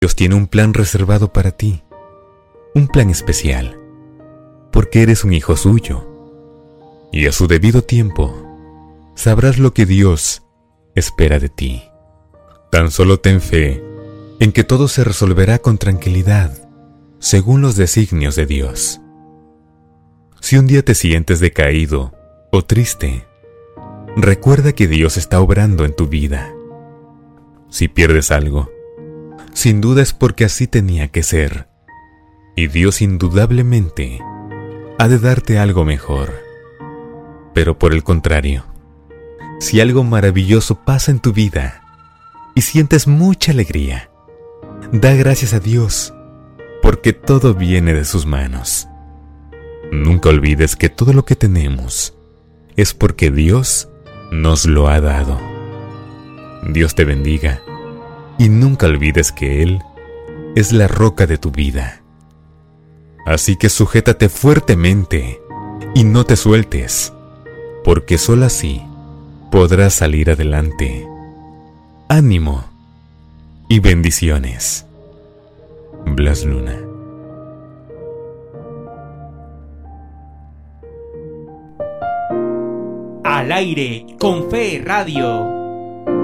Dios tiene un plan reservado para ti, un plan especial, porque eres un hijo suyo. Y a su debido tiempo, sabrás lo que Dios espera de ti. Tan solo ten fe en que todo se resolverá con tranquilidad, según los designios de Dios. Si un día te sientes decaído o triste, recuerda que Dios está obrando en tu vida. Si pierdes algo, sin duda es porque así tenía que ser, y Dios indudablemente ha de darte algo mejor. Pero por el contrario, si algo maravilloso pasa en tu vida y sientes mucha alegría, da gracias a Dios, porque todo viene de sus manos. Nunca olvides que todo lo que tenemos es porque Dios nos lo ha dado. Dios te bendiga y nunca olvides que Él es la roca de tu vida. Así que sujétate fuertemente y no te sueltes, porque solo así podrás salir adelante. Ánimo y bendiciones. Blas Luna. Al aire con Fe Radio.